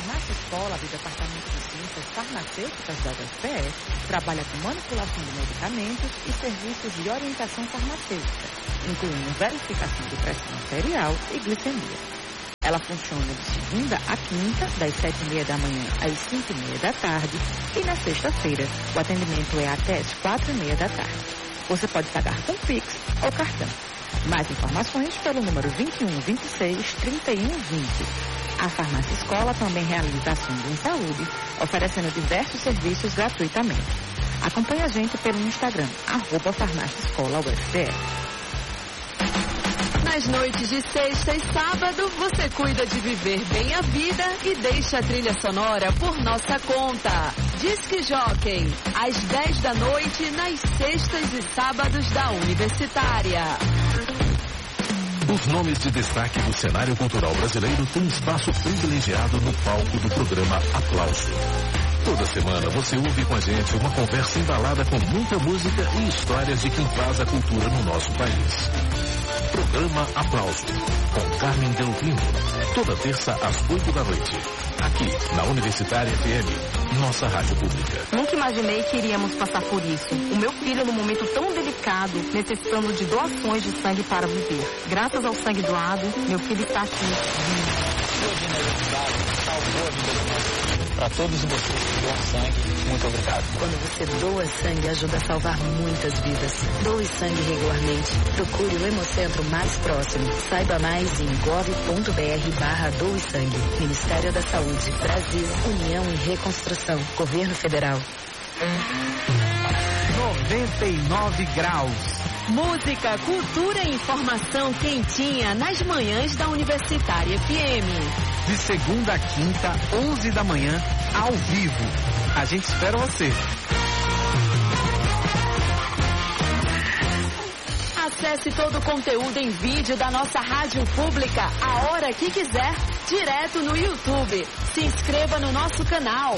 Farmácia Escola do Departamento de Ciências Farmacêuticas da UFPE trabalha com manipulação de medicamentos e serviços de orientação farmacêutica, incluindo verificação de pressão arterial e glicemia. Ela funciona de segunda a quinta, das 7h30 da manhã às 5h30 da tarde, e na sexta-feira o atendimento é até às 4h30 da tarde. Você pode pagar com Pix ou cartão. Mais informações pelo número 21 26 31 20. A Farmácia Escola também realiza ações em saúde, oferecendo diversos serviços gratuitamente. Acompanhe a gente pelo Instagram, @farmáciaescola-UFPE. Nas noites de sexta e sábado, você cuida de viver bem a vida e deixa a trilha sonora por nossa conta. Disque Jockey, às 10 da noite, nas sextas e sábados da Universitária. Os nomes de destaque do cenário cultural brasileiro têm espaço privilegiado no palco do programa Aplauso. Toda semana você ouve com a gente uma conversa embalada com muita música e histórias de quem faz a cultura no nosso país. Programa Aplauso, com Carmen Delvino, toda terça às 8 da noite, aqui na Universitária FM, nossa rádio pública. Nunca imaginei que iríamos passar por isso. O meu filho, num momento tão delicado, necessitando de doações de sangue para viver. Graças ao sangue doado, meu filho está aqui. Sua generosidade salvou a vida do nosso filho. Para todos vocês que doam sangue, muito obrigado. Quando você doa sangue, ajuda a salvar muitas vidas. Doe sangue regularmente. Procure o Hemocentro mais próximo. Saiba mais em gov.br/doe sangue. Ministério da Saúde, Brasil, União e Reconstrução, Governo Federal. 99 graus. Música, cultura e informação quentinha nas manhãs da Universitária FM. De segunda a quinta, 11 da manhã, ao vivo. A gente espera você. Acesse todo o conteúdo em vídeo da nossa rádio pública a hora que quiser, direto no YouTube. Se inscreva no nosso canal,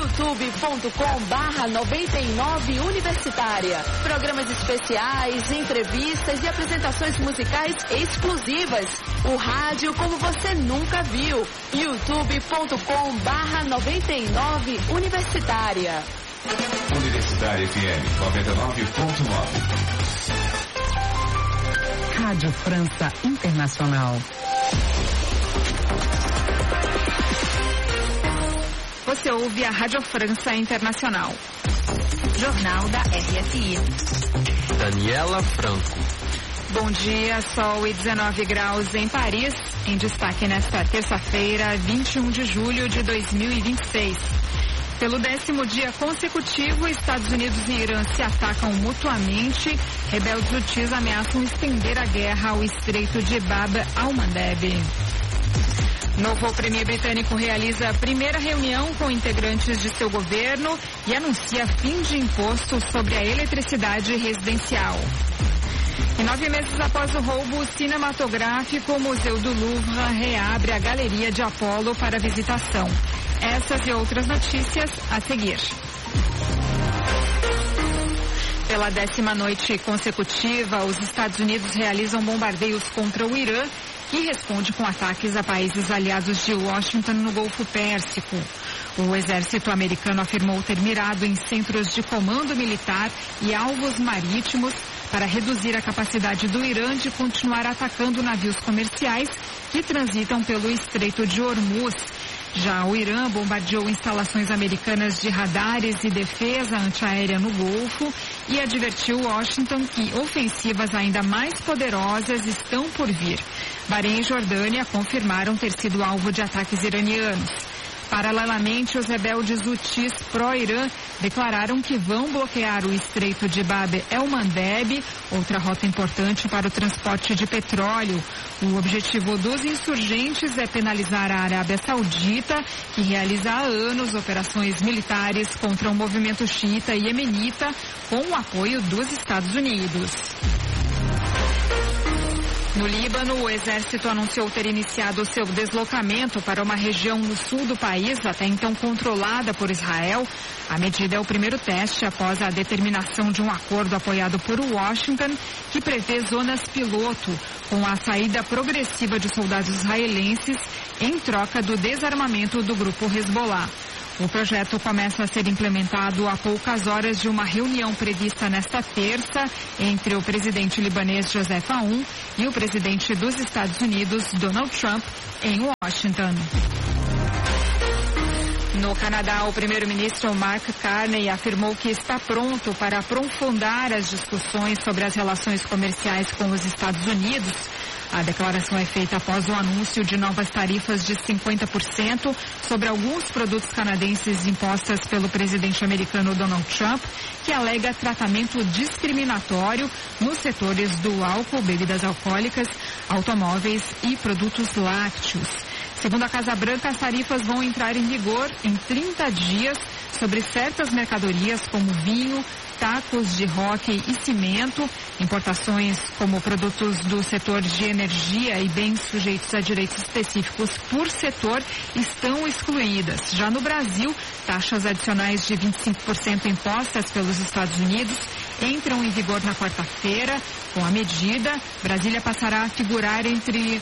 youtube.com/99 Universitária. Programas especiais, entrevistas e apresentações musicais exclusivas. O rádio como você nunca viu. youtube.com/99 Universitária. Universitária FM 99.9. Rádio França Internacional. Você ouve a Rádio França Internacional. Jornal da RFI. Daniela Franco. Bom dia, sol e 19 graus em Paris. Em destaque nesta terça-feira, 21 de julho de 2026. Pelo 10º dia consecutivo, Estados Unidos e Irã se atacam mutuamente. Rebeldes hutis ameaçam estender a guerra ao Estreito de Bab al-Mandeb. Novo premier britânico realiza a primeira reunião com integrantes de seu governo e anuncia fim de imposto sobre a eletricidade residencial. E 9 meses após o roubo cinematográfico, o Museu do Louvre reabre a Galeria de Apolo para visitação. Essas e outras notícias a seguir. Pela 10ª noite consecutiva, os Estados Unidos realizam bombardeios contra o Irã, que responde com ataques a países aliados de Washington no Golfo Pérsico. O exército americano afirmou ter mirado em centros de comando militar e alvos marítimos para reduzir a capacidade do Irã de continuar atacando navios comerciais que transitam pelo Estreito de Hormuz. Já o Irã bombardeou instalações americanas de radares e defesa antiaérea no Golfo e advertiu Washington que ofensivas ainda mais poderosas estão por vir. Bahrein e Jordânia confirmaram ter sido alvo de ataques iranianos. Paralelamente, os rebeldes hutis pró-Irã declararam que vão bloquear o Estreito de Bab el-Mandeb, outra rota importante para o transporte de petróleo. O objetivo dos insurgentes é penalizar a Arábia Saudita, que realiza há anos operações militares contra o movimento xiita e iemenita, com o apoio dos Estados Unidos. No No Líbano, o exército anunciou ter iniciado seu deslocamento para uma região no sul do país, até então controlada por Israel. A medida é o primeiro teste após a determinação de um acordo apoiado por Washington, que prevê zonas piloto com a saída progressiva de soldados israelenses em troca do desarmamento do grupo Hezbollah. O projeto começa a ser implementado a poucas horas de uma reunião prevista nesta terça entre o presidente libanês Joseph Aoun e o presidente dos Estados Unidos, Donald Trump, em Washington. No Canadá, o primeiro-ministro Mark Carney afirmou que está pronto para aprofundar as discussões sobre as relações comerciais com os Estados Unidos. A declaração é feita após o anúncio de novas tarifas de 50% sobre alguns produtos canadenses impostas pelo presidente americano Donald Trump, que alega tratamento discriminatório nos setores do álcool, bebidas alcoólicas, automóveis e produtos lácteos. Segundo a Casa Branca, as tarifas vão entrar em vigor em 30 dias sobre certas mercadorias como vinho, tacos de hóquei e cimento. Importações como produtos do setor de energia e bens sujeitos a direitos específicos por setor estão excluídas. Já no Brasil, taxas adicionais de 25% impostas pelos Estados Unidos entram em vigor na quarta-feira. Com a medida, o Brasil passará a figurar entre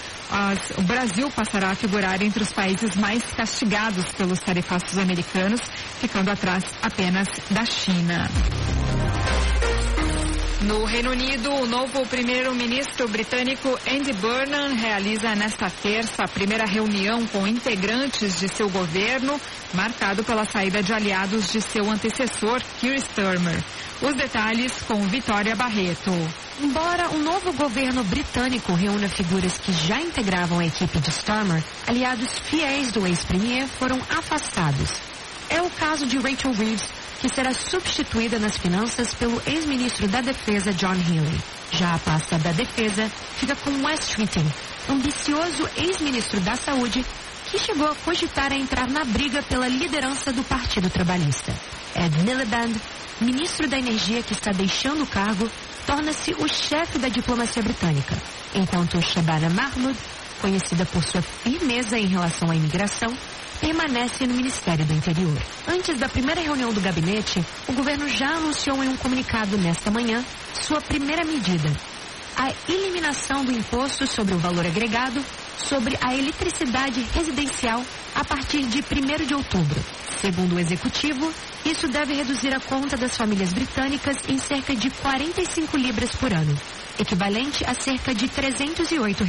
os países mais castigados pelos tarifaços americanos, ficando atrás apenas da China. No Reino Unido, o novo primeiro-ministro britânico Andy Burnham realiza nesta terça a primeira reunião com integrantes de seu governo, marcado pela saída de aliados de seu antecessor, Keir Starmer. Os detalhes com Vitória Barreto. Embora o novo governo britânico reúna figuras que já integravam a equipe de Starmer, aliados fiéis do ex-premier foram afastados. É o caso de Rachel Reeves, que será substituída nas finanças pelo ex-ministro da Defesa John Healey. Já a pasta da Defesa fica com Wes Streeting, ambicioso ex-ministro da Saúde, que chegou a cogitar a entrar na briga pela liderança do Partido Trabalhista. Ed Miliband, ministro da Energia que está deixando o cargo, torna-se o chefe da diplomacia britânica, enquanto Shabana Mahmood, conhecida por sua firmeza em relação à imigração, permanece no Ministério do Interior. Antes da primeira reunião do gabinete, o governo já anunciou em um comunicado nesta manhã sua primeira medida: a eliminação do imposto sobre o valor agregado sobre a eletricidade residencial a partir de 1º de outubro. Segundo o executivo, isso deve reduzir a conta das famílias britânicas em cerca de 45 libras por ano, equivalente a cerca de R$308.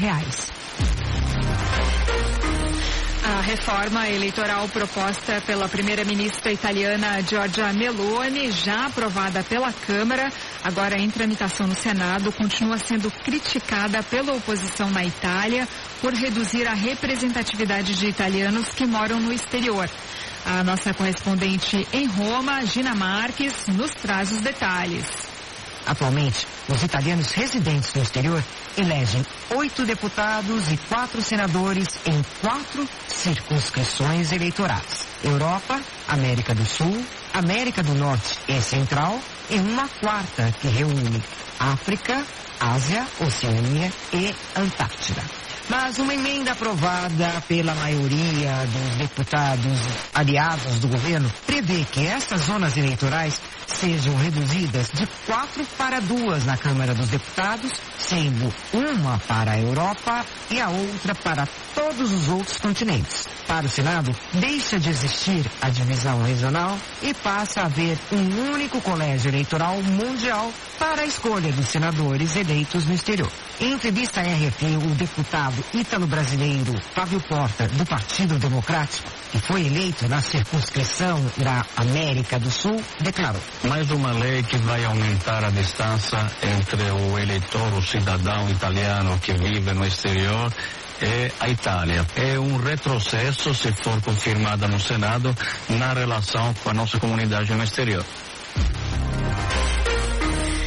A reforma eleitoral proposta pela primeira-ministra italiana Giorgia Meloni, já aprovada pela Câmara, agora em tramitação no Senado, continua sendo criticada pela oposição na Itália por reduzir a representatividade de italianos que moram no exterior. A nossa correspondente em Roma, Gina Marques, nos traz os detalhes. Atualmente, os italianos residentes no exterior elegem 8 deputados e 4 senadores em 4 circunscrições eleitorais: Europa, América do Sul, América do Norte e Central, e uma 4ª que reúne África, Ásia, Oceania e Antártida. Mas uma emenda aprovada pela maioria dos deputados aliados do governo prevê que essas zonas eleitorais sejam reduzidas de 4 para 2 na Câmara dos Deputados, sendo uma para a Europa e a outra para todos os outros continentes. Para o Senado, deixa de existir a divisão regional e passa a haver um único colégio eleitoral mundial para a escolha dos senadores eleitos no exterior. Em entrevista à RFI, o deputado ítalo-brasileiro Fábio Porta, do Partido Democrático, que foi eleito na circunscrição da América do Sul, declarou: mais uma lei que vai aumentar a distância entre o eleitor, o cidadão italiano que vive no exterior, e a Itália. É um retrocesso, se for confirmada no Senado, na relação com a nossa comunidade no exterior. A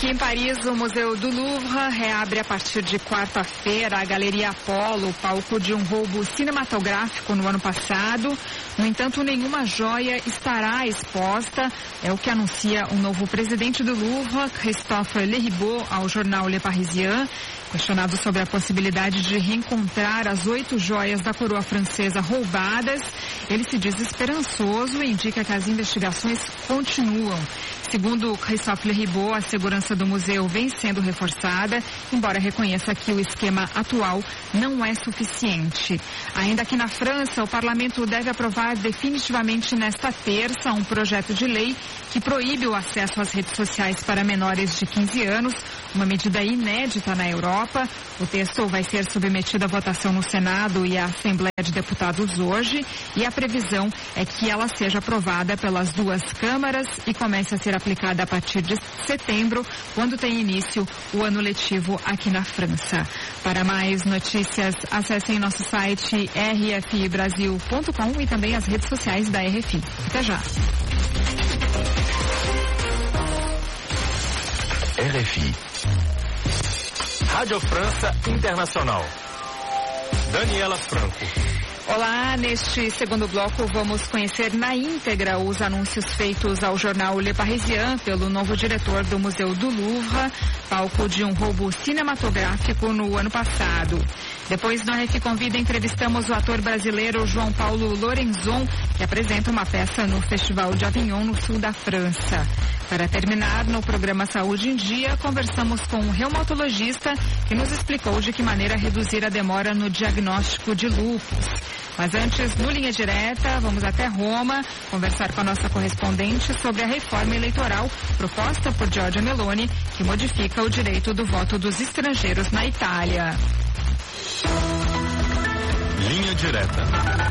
Aqui em Paris, o Museu do Louvre reabre a partir de quarta-feira a Galeria Apollo, palco de um roubo cinematográfico no ano passado. No entanto, nenhuma joia estará exposta, é o que anuncia o novo presidente do Louvre, Christophe Leribaud, ao jornal Le Parisien. Questionado sobre a possibilidade de reencontrar as 8 joias da coroa francesa roubadas, ele se diz esperançoso e indica que as investigações continuam. Segundo Christophe Leribaud, a segurança do museu vem sendo reforçada, embora reconheça que o esquema atual não é suficiente. Ainda aqui na França, o parlamento deve aprovar definitivamente nesta terça um projeto de lei que proíbe o acesso às redes sociais para menores de 15 anos, uma medida inédita na Europa. O texto vai ser submetido à votação no Senado e à Assembleia de Deputados hoje, e a previsão é que ela seja aprovada pelas 2 câmaras e comece a ser aplicada a partir de setembro, quando tem início o ano letivo aqui na França. Para mais notícias, acessem nosso site rfibrasil.com e também as redes sociais da RFI. Até já. RFI. Rádio França Internacional. Daniela Franco. Olá, neste segundo bloco vamos conhecer na íntegra os anúncios feitos ao jornal Le Parisien pelo novo diretor do Museu do Louvre, palco de um roubo cinematográfico no ano passado. Depois do RF Convida, entrevistamos o ator brasileiro João Paulo Lorenzon, que apresenta uma peça no Festival de Avignon, no sul da França. Para terminar, no programa Saúde em Dia, conversamos com um reumatologista que nos explicou de que maneira reduzir a demora no diagnóstico de lúpus. Mas antes, no Linha Direta, vamos até Roma conversar com a nossa correspondente sobre a reforma eleitoral proposta por Giorgia Meloni, que modifica o direito do voto dos estrangeiros na Itália. Linha Direta.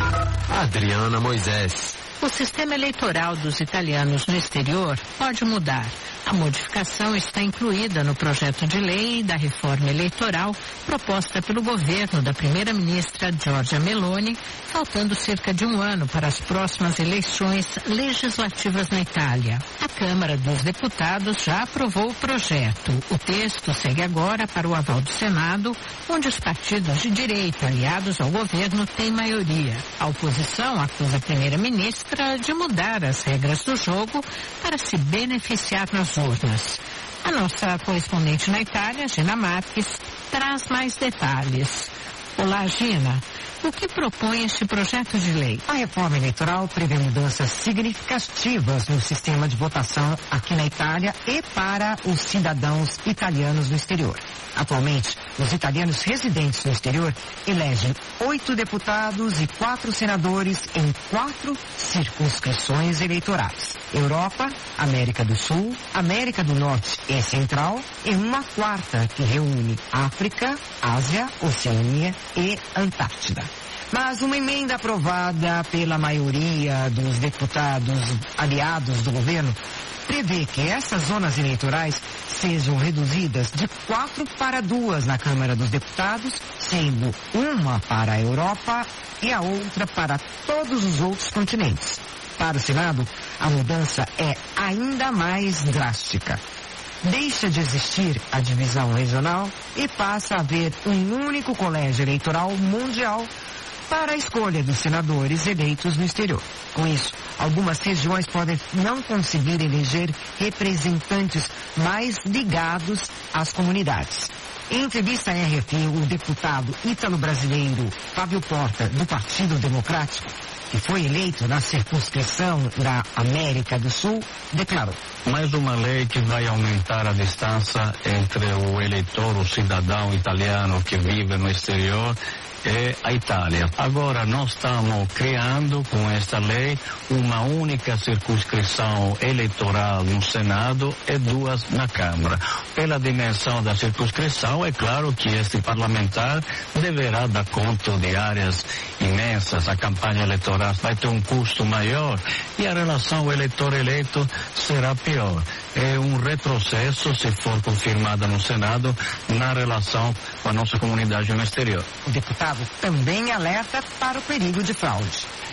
Adriana Moisés. O sistema eleitoral dos italianos no exterior pode mudar. A modificação está incluída no projeto de lei da reforma eleitoral proposta pelo governo da primeira-ministra Giorgia Meloni, faltando cerca de um ano para as próximas eleições legislativas na Itália. A Câmara dos Deputados já aprovou o projeto. O texto segue agora para o aval do Senado, onde os partidos de direita aliados ao governo têm maioria. A oposição acusa a primeira-ministra de mudar as regras do jogo para se beneficiar nas urnas. A nossa correspondente na Itália, Gina Marques, traz mais detalhes. Olá, Gina. O que propõe este projeto de lei? A reforma eleitoral prevê mudanças significativas no sistema de votação aqui na Itália e para os cidadãos italianos no exterior. Atualmente, os italianos residentes no exterior elegem 8 deputados e 4 senadores em 4 circunscrições eleitorais. Europa, América do Sul, América do Norte e Central e uma 4ª que reúne África, Ásia, Oceania e Antártida. Mas uma emenda aprovada pela maioria dos deputados aliados do governo prevê que essas zonas eleitorais sejam reduzidas de 4 para 2 na Câmara dos Deputados, sendo uma para a Europa e a outra para todos os outros continentes. Para o Senado, a mudança é ainda mais drástica. Deixa de existir a divisão regional e passa a haver um único colégio eleitoral mundial para a escolha dos senadores eleitos no exterior. Com isso, algumas regiões podem não conseguir eleger representantes mais ligados às comunidades. Em entrevista à RFI, o deputado ítalo-brasileiro Fábio Porta, do Partido Democrático, que foi eleito na circunscrição da América do Sul, declarou: mais uma lei que vai aumentar a distância entre o eleitor, o cidadão italiano que vive no exterior, e a Itália. Agora nós estamos criando com esta lei uma única circunscrição eleitoral no Senado e 2 na Câmara. Pela dimensão da circunscrição, é claro que este parlamentar deverá dar conta de áreas imensas. A campanha eleitoral vai ter um custo maior e a relação eleitor-eleito será pior. É um retrocesso, se for confirmada no Senado, na relação com a nossa comunidade no exterior. O deputado também alerta para o perigo de fraude.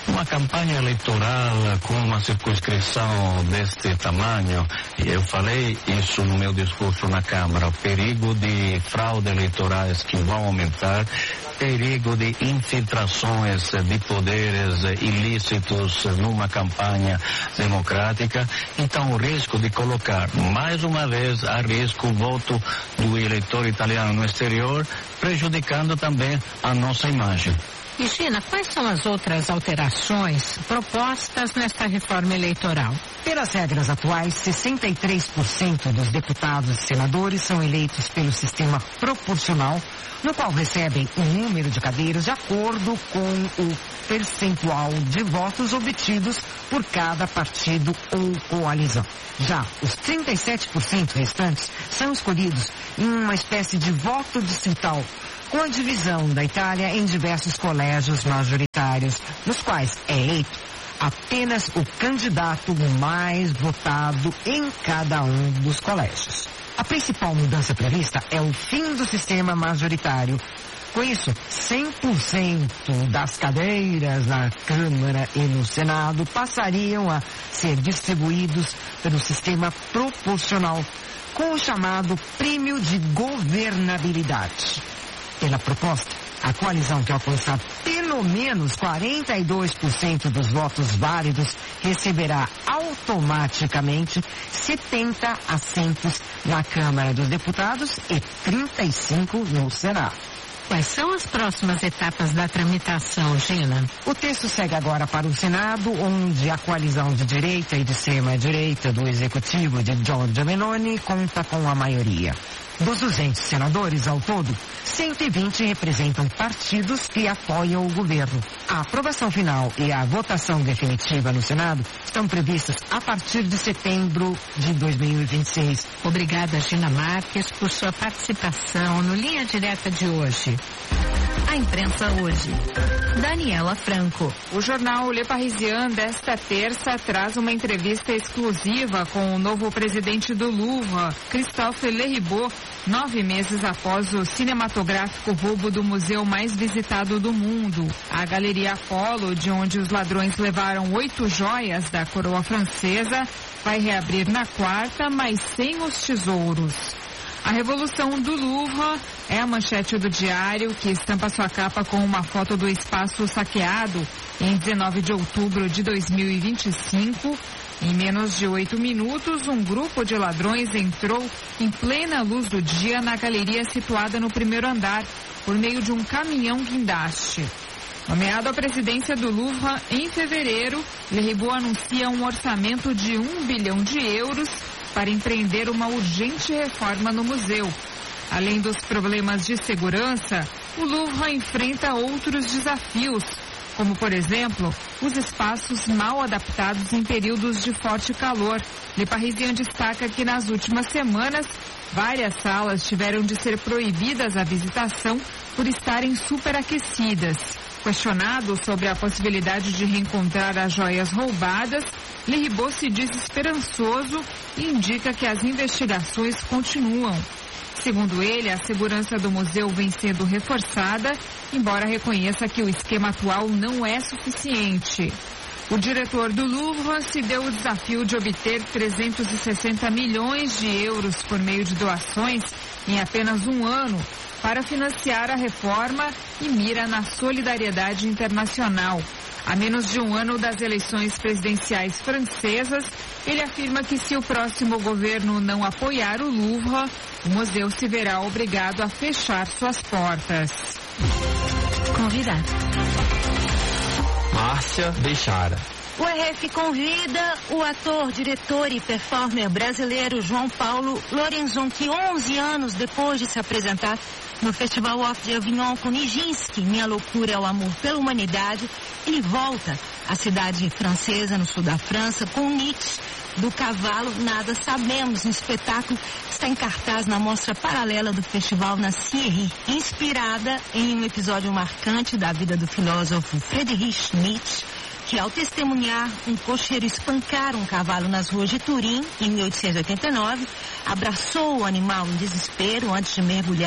Uma campanha eleitoral com uma circunscrição deste tamanho, e eu falei isso no meu discurso na Câmara, o perigo de fraude eleitorais que vão aumentar, perigo de infiltrações de poderes ilícitos numa campanha democrática, então o risco de colocar mais uma vez a risco o voto do eleitor italiano no exterior, prejudicando também a nossa imagem. E Gina, quais são as outras alterações propostas nesta reforma eleitoral? Pelas regras atuais, 63% dos deputados e senadores são eleitos pelo sistema proporcional, no qual recebem um número de cadeiras de acordo com o percentual de votos obtidos por cada partido ou coalizão. Já os 37% restantes são escolhidos em uma espécie de voto distrital, com a divisão da Itália em diversos colégios majoritários, nos quais é eleito apenas o candidato mais votado em cada um dos colégios. A principal mudança prevista é o fim do sistema majoritário. Com isso, 100% das cadeiras na Câmara e no Senado passariam a ser distribuídos pelo sistema proporcional, com o chamado prêmio de governabilidade. Pela proposta, a coalizão que alcançar pelo menos 42% dos votos válidos receberá automaticamente 70 assentos na Câmara dos Deputados e 35 no Senado. Quais são as próximas etapas da tramitação, Gina? O texto segue agora para o Senado, onde a coalizão de direita e de extrema-direita do Executivo de Giorgia Meloni conta com a maioria. Dos 200 senadores ao todo, 120 representam partidos que apoiam o governo. A aprovação final e a votação definitiva no Senado estão previstas a partir de setembro de 2026. Obrigada, Gina Marques, por sua participação no Linha Direta de hoje. A imprensa hoje. Daniela Franco. O jornal Le Parisien desta terça traz uma entrevista exclusiva com o novo presidente do Louvre, Christophe Leribourg, 9 meses após o cinematográfico roubo do museu mais visitado do mundo. A Galeria Apollo, de onde os ladrões levaram 8 joias da coroa francesa, vai reabrir na quarta, mas sem os tesouros. A revolução do Louvre é a manchete do diário, que estampa sua capa com uma foto do espaço saqueado em 19 de outubro de 2025. Em menos de 8 minutos, um grupo de ladrões entrou em plena luz do dia na galeria situada no primeiro andar, por meio de um caminhão guindaste. Nomeado à presidência do Louvre em fevereiro, Leribourg anuncia um orçamento de 1 bilhão de euros para empreender uma urgente reforma no museu. Além dos problemas de segurança, o Louvre enfrenta outros desafios, como, por exemplo, os espaços mal adaptados em períodos de forte calor. Le Parisien destaca que nas últimas semanas, várias salas tiveram de ser proibidas à visitação por estarem superaquecidas. Questionado sobre a possibilidade de reencontrar as joias roubadas, Leribourg se diz esperançoso e indica que as investigações continuam. Segundo ele, a segurança do museu vem sendo reforçada, embora reconheça que o esquema atual não é suficiente. O diretor do Louvre se deu o desafio de obter 360 milhões de euros por meio de doações em apenas um ano para financiar a reforma e mira na solidariedade internacional. A menos de um ano das eleições presidenciais francesas, ele afirma que se o próximo governo não apoiar o Louvre, o museu se verá obrigado a fechar suas portas. Convidado. Márcia Bechara. O RF convida o ator, diretor e performer brasileiro João Paulo Lorenzon, que 11 anos depois de se apresentar no Festival Off de Avignon com Nijinsky, Minha Loucura é o Amor pela Humanidade, ele volta à cidade francesa, no sul da França, com Nietzsche, do Cavalo Nada Sabemos, um espetáculo que está em cartaz na mostra paralela do festival na Syrie, inspirada em um episódio marcante da vida do filósofo Friedrich Nietzsche, que ao testemunhar um cocheiro espancar um cavalo nas ruas de Turim, em 1889, abraçou o animal em desespero antes de mergulhar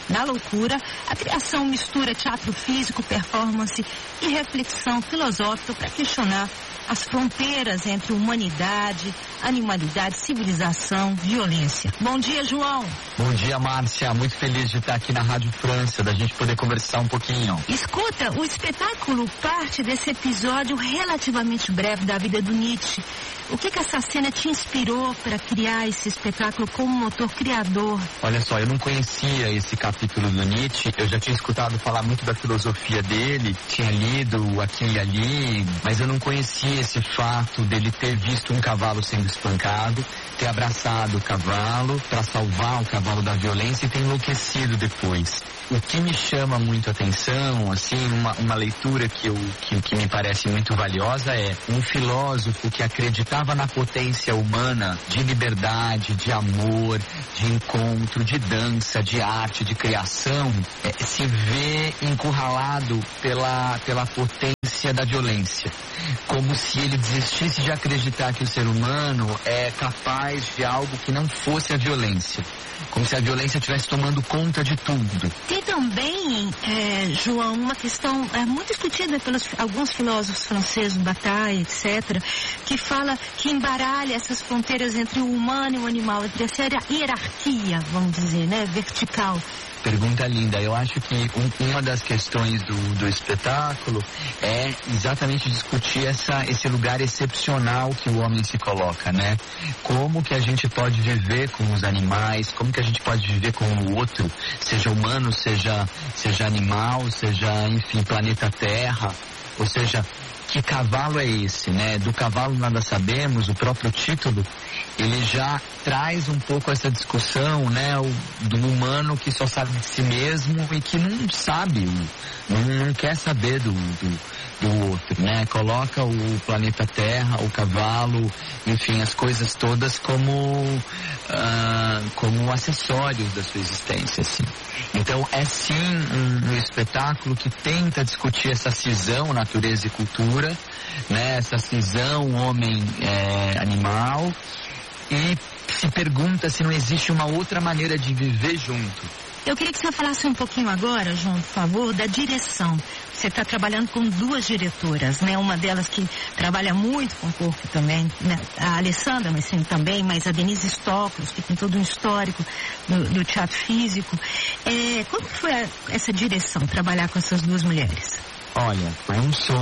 Na loucura, a criação mistura teatro físico, performance e reflexão filosófica para questionar as fronteiras entre humanidade, animalidade, civilização, violência. Bom dia, João. Bom dia, Márcia. Muito feliz de estar aqui na Rádio França, da gente poder conversar um pouquinho. Escuta, o espetáculo parte desse episódio relativamente breve da vida do Nietzsche. O que essa cena te inspirou para criar esse espetáculo como motor criador? Olha só, eu não conhecia esse capítulo do Nietzsche, eu já tinha escutado falar muito da filosofia dele, tinha lido aqui e ali, mas eu não conhecia esse fato dele ter visto um cavalo sendo espancado, ter abraçado o cavalo para salvar o cavalo da violência e ter enlouquecido depois. O que me chama muito a atenção, assim, uma leitura que me parece muito valiosa é um filósofo que acreditava na potência humana de liberdade, de amor, de encontro, de dança, de arte, de criação, se vê encurralado pela potência da violência. Como se ele desistisse de acreditar que o ser humano é capaz de algo que não fosse a violência. Como se a violência estivesse tomando conta de tudo. Tem também, João, uma questão muito discutida pelos alguns filósofos franceses, Bataille, etc., que fala que embaralha essas fronteiras entre o humano e o animal, entre essa hierarquia, vamos dizer, né, vertical. Pergunta linda. Eu acho que uma das questões do espetáculo é exatamente discutir esse lugar excepcional que o homem se coloca, né? Como que a gente pode viver com os animais, como que a gente pode viver com o outro, seja humano, seja animal, seja, enfim, planeta Terra, ou seja, que cavalo é esse, né? Do cavalo nada sabemos, o próprio título, ele já traz um pouco essa discussão, né? Do humano que só sabe de si mesmo e que não sabe, não quer saber do outro, né? Coloca o planeta Terra, o cavalo, enfim, as coisas todas como acessórios da sua existência, assim. Então, é sim um espetáculo que tenta discutir essa cisão natureza e cultura, né? Essa cisão homem-animal, e se pergunta se não existe uma outra maneira de viver junto. Eu queria que você falasse um pouquinho agora, João, por favor, da direção. Você está trabalhando com duas diretoras, né? Uma delas que trabalha muito com o corpo também, né? A Alessandra, mas sim, também, mas a Denise Stoklos, que tem todo um histórico do teatro físico. Como foi essa direção, trabalhar com essas duas mulheres? Olha, é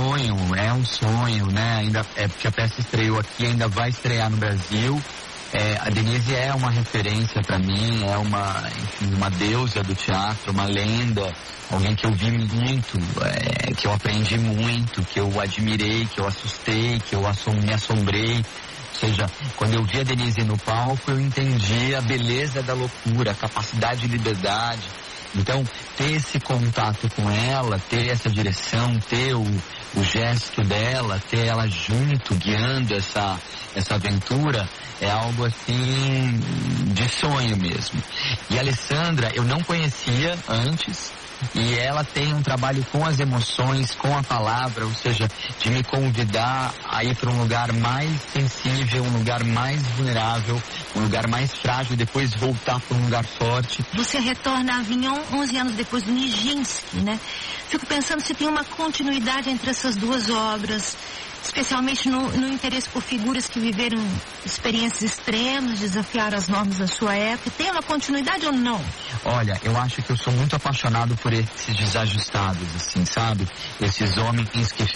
um sonho, né? Ainda porque a peça estreou aqui, ainda vai estrear no Brasil. A Denise é uma referência para mim, é uma deusa do teatro, uma lenda, alguém que eu vi muito, que eu aprendi muito, que eu admirei, que eu assustei, que eu me assombrei. Ou seja, quando eu vi a Denise no palco, eu entendi a beleza da loucura, a capacidade de liberdade. Então, ter esse contato com ela, ter essa direção, ter o gesto dela, ter ela junto, guiando essa aventura, é algo assim de sonho mesmo. E a Alessandra eu não conhecia antes, e ela tem um trabalho com as emoções, com a palavra, ou seja, de me convidar a ir para um lugar mais sensível, um lugar mais vulnerável, um lugar mais frágil, depois voltar para um lugar forte. Você retorna a Avignon 11 anos depois do Nijinsky, né? Fico pensando se tem uma continuidade entre essas duas obras, especialmente no interesse por figuras que viveram experiências extremas, desafiaram as normas da sua época. Tem uma continuidade ou não? Olha, eu acho que eu sou muito apaixonado por esses desajustados, assim, sabe? Esses homens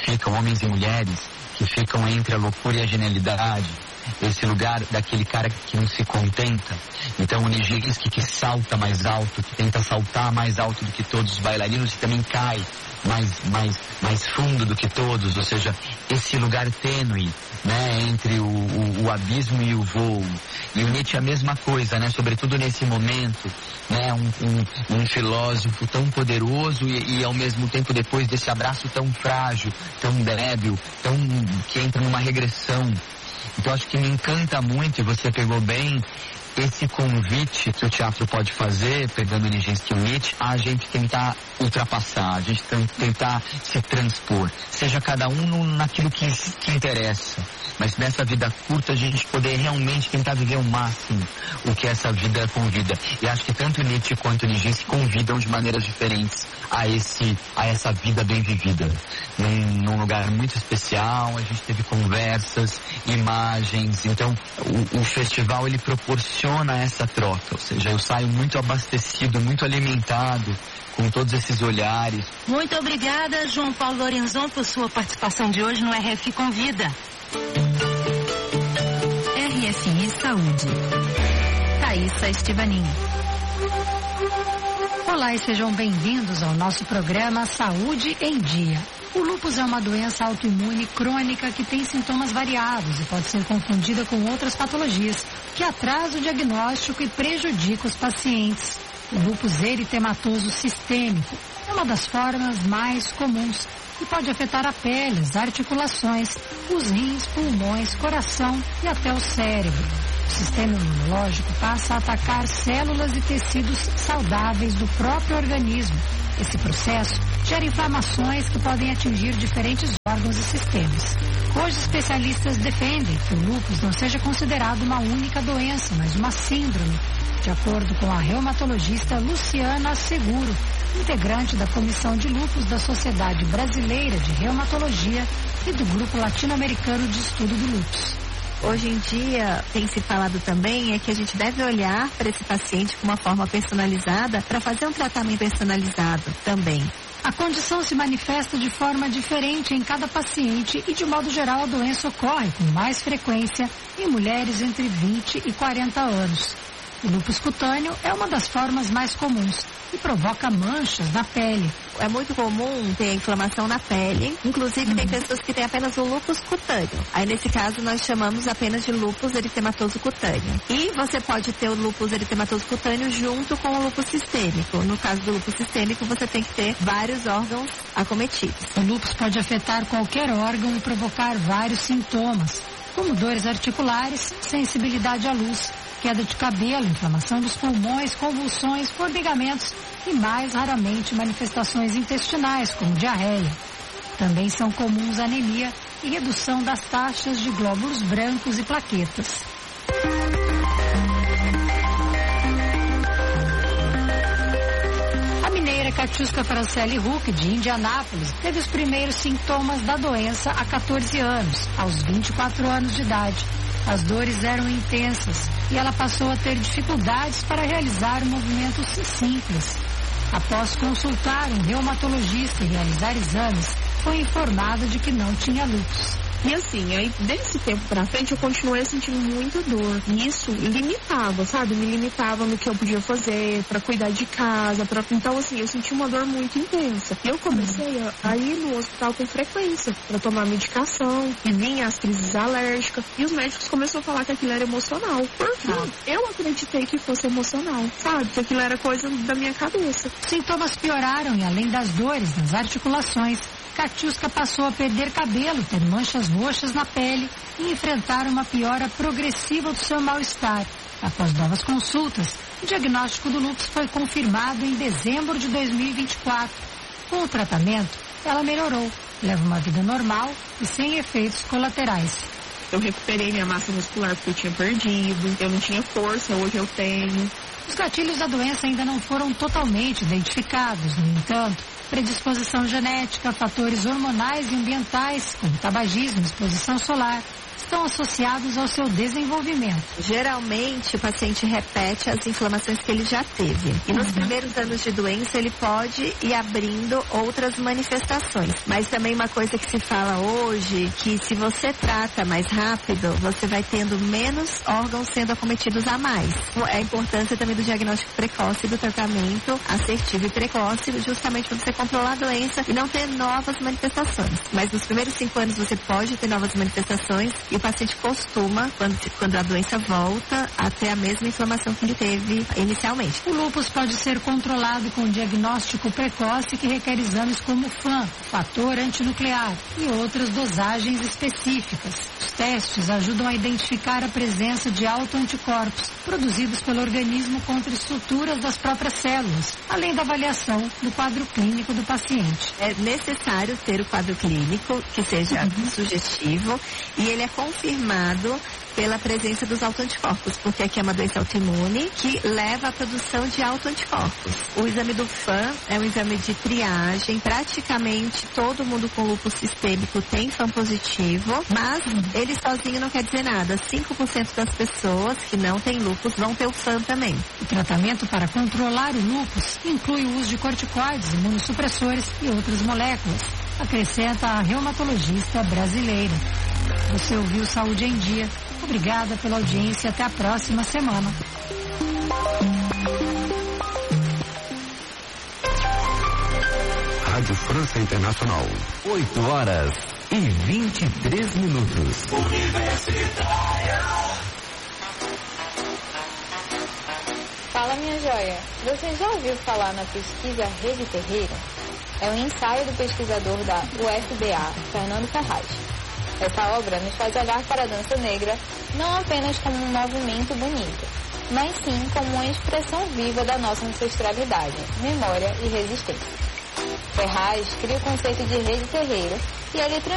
e mulheres, que ficam entre a loucura e a genialidade. Esse lugar daquele cara que não se contenta. Então o Nijinsky que salta mais alto, que tenta saltar mais alto do que todos os bailarinos e também cai mais fundo do que todos, ou seja, esse lugar tênue, né, entre o abismo e o voo. E o Nietzsche é a mesma coisa, né, sobretudo nesse momento, né, um filósofo tão poderoso e ao mesmo tempo depois desse abraço tão frágil, tão débil, que entra numa regressão. Então acho que me encanta muito, e você pegou bem, esse convite que o teatro pode fazer, pegando Nijinsky e o Nietzsche, a gente tentar ultrapassar, a gente tentar se transpor, seja cada um naquilo que interessa, mas nessa vida curta a gente poder realmente tentar viver ao máximo o que essa vida convida. E acho que tanto Nietzsche quanto Nijinsky convidam de maneiras diferentes a essa vida bem vivida. Num lugar muito especial, a gente teve conversas, imagens, então o festival ele proporciona essa troca, ou seja, eu saio muito abastecido, muito alimentado com todos esses olhares. Muito obrigada, João Paulo Lorenzon, por sua participação de hoje no RFI Convida. RFI Saúde. Thaísa Estevanin. Olá e sejam bem-vindos ao nosso programa Saúde em Dia. O lúpus é uma doença autoimune crônica que tem sintomas variados e pode ser confundida com outras patologias, que atrasa o diagnóstico e prejudica os pacientes. O lúpus eritematoso sistêmico é uma das formas mais comuns e pode afetar a pele, as articulações, os rins, pulmões, coração e até o cérebro. O sistema imunológico passa a atacar células e tecidos saudáveis do próprio organismo. Esse processo gera inflamações que podem atingir diferentes órgãos e sistemas. Hoje, especialistas defendem que o lúpus não seja considerado uma única doença, mas uma síndrome, de acordo com a reumatologista Luciana Seguro, integrante da Comissão de Lúpus da Sociedade Brasileira de Reumatologia e do Grupo Latino-Americano de Estudo do Lúpus. Hoje em dia, tem se falado também é que a gente deve olhar para esse paciente com uma forma personalizada para fazer um tratamento personalizado também. A condição se manifesta de forma diferente em cada paciente e, de modo geral, a doença ocorre com mais frequência em mulheres entre 20 e 40 anos. O lúpus cutâneo é uma das formas mais comuns e provoca manchas na pele. É muito comum ter inflamação na pele, inclusive tem pessoas que têm apenas o lúpus cutâneo. Aí nesse caso nós chamamos apenas de lúpus eritematoso cutâneo. E você pode ter o lúpus eritematoso cutâneo junto com o lúpus sistêmico. No caso do lúpus sistêmico você tem que ter vários órgãos acometidos. O lúpus pode afetar qualquer órgão e provocar vários sintomas, como dores articulares, sensibilidade à luz, queda de cabelo, inflamação dos pulmões, convulsões, formigamentos e, mais raramente, manifestações intestinais, como diarreia. Também são comuns anemia e redução das taxas de glóbulos brancos e plaquetas. A mineira Katiuska Francelli Huck, de Indianápolis, teve os primeiros sintomas da doença há 14 anos, aos 24 anos de idade. As dores eram intensas e ela passou a ter dificuldades para realizar movimentos simples. Após consultar um reumatologista e realizar exames, foi informada de que não tinha lúpus. E assim, aí desse tempo pra frente eu continuei sentindo muita dor. E isso limitava, sabe? Me limitava no que eu podia fazer, pra cuidar de casa, então assim, eu senti uma dor muito intensa. E eu comecei a ir no hospital com frequência pra tomar medicação, e vinha as crises alérgicas. E os médicos começaram a falar que aquilo era emocional. Porque eu acreditei que fosse emocional, sabe? Que aquilo era coisa da minha cabeça. Sintomas pioraram e além das dores nas articulações, Katiuska passou a perder cabelo, ter manchas roxas na pele e enfrentar uma piora progressiva do seu mal-estar. Após novas consultas, o diagnóstico do lúpus foi confirmado em dezembro de 2024. Com o tratamento, ela melhorou, leva uma vida normal e sem efeitos colaterais. Eu recuperei minha massa muscular porque eu tinha perdido, eu não tinha força, hoje eu tenho. Os gatilhos da doença ainda não foram totalmente identificados, no entanto, predisposição genética, fatores hormonais e ambientais, como tabagismo, exposição solar, estão associados ao seu desenvolvimento. Geralmente, o paciente repete as inflamações que ele já teve. E nos primeiros anos de doença, ele pode ir abrindo outras manifestações. Mas também uma coisa que se fala hoje, que se você trata mais rápido, você vai tendo menos órgãos sendo acometidos a mais. É a importância também do diagnóstico precoce e do tratamento assertivo e precoce, justamente para você controlar a doença e não ter novas manifestações. Mas nos primeiros 5 anos você pode ter novas manifestações e o paciente costuma, quando a doença volta, a ter a mesma inflamação que ele teve inicialmente. O lúpus pode ser controlado com diagnóstico precoce que requer exames como FAM, fator antinuclear, e outras dosagens específicas. Os testes ajudam a identificar a presença de autoanticorpos produzidos pelo organismo contra estruturas das próprias células, além da avaliação do quadro clínico do paciente. É necessário ter o quadro clínico que seja sugestivo e ele é confirmado pela presença dos autoanticorpos, porque aqui é uma doença autoimune que leva à produção de autoanticorpos. O exame do FAM é um exame de triagem, praticamente todo mundo com lúpus sistêmico tem FAM positivo, mas ele sozinho não quer dizer nada. 5% das pessoas que não têm lúpus vão ter o FAM também. O tratamento para controlar o lúpus inclui o uso de corticoides, imunossupressores e outras moléculas, acrescenta a reumatologista brasileira. Você ouviu Saúde em Dia. Obrigada pela audiência. Até a próxima semana. Rádio França Internacional. 8h23. Universitária. Fala, minha joia. Você já ouviu falar na pesquisa Rede Terreiro? É um ensaio do pesquisador da UFBA, Fernando Ferraz. Essa obra nos faz olhar para a dança negra não apenas como um movimento bonito, mas sim como uma expressão viva da nossa ancestralidade, memória e resistência. Ferraz cria o conceito de rede terreiro e ele